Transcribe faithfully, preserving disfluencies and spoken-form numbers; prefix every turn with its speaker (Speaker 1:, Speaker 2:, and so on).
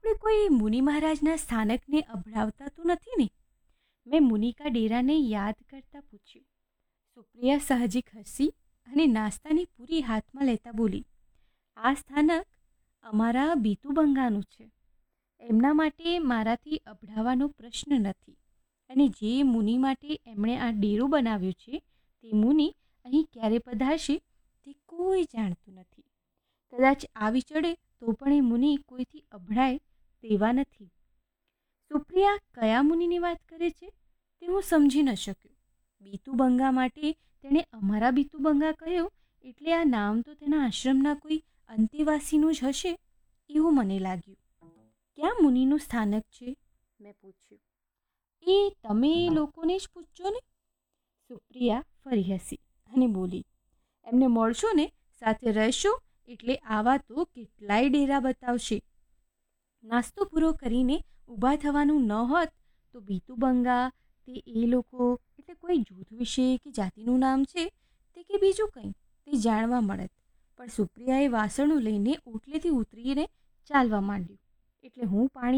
Speaker 1: આપણે કોઈ મુનિ મહારાજના સ્થાનકને અભડાવતા તો નથી ને? મેં મુનિ કા ડેરાને યાદ કરતાં પૂછ્યું. સુપ્રિયા સાહજિક હસી અને નાસ્તાની પૂરી હાથમાં લેતા બોલી, આ સ્થાનક અમારા બીતુબંગાનું છે. એમના માટે મારાથી અભડાવાનો પ્રશ્ન નથી. અને જે મુનિ માટે એમણે આ ડેરો બનાવ્યો છે તે મુનિ અહીં ક્યારે પધારશે તે કોઈ જાણતું નથી. કદાચ આવી ચડે તો પણ એ મુનિ કોઈથી અભડાય તેવા નથી. સુપ્રિયા કયા મુનિની વાત કરે છે તે હું સમજી ન શક્યો. બીતુબંગા માટે તેણે અમારા બીતુબંગા કહ્યો એટલે આ નામ તો તેના આશ્રમના કોઈ અંતેવાસીનું જ હશે એવું મને લાગ્યું. ક્યાં મુનિનું સ્થાનક છે? મેં પૂછ્યું. એ તમે લોકોને જ પૂછજો ને. સુપ્રિયા ફરી હસી અને બોલી, એમને મળશો ને, સાથે રહેશો એટલે આવા તો કેટલાય ડેરા બતાવશે. નાસ્તો પૂરો કરીને ઊભા થવાનું ન હોત તો બીતુબંગા તે એ લોકો એટલે કોઈ જૂથ વિશે કે જાતિનું નામ છે તે કે બીજું કંઈ તે જાણવા મળત. પણ સુપ્રિયાએ વાસણો લઈને ઓટલેથી ઉતરીને ચાલવા માંડ્યું એટલે હું પાણી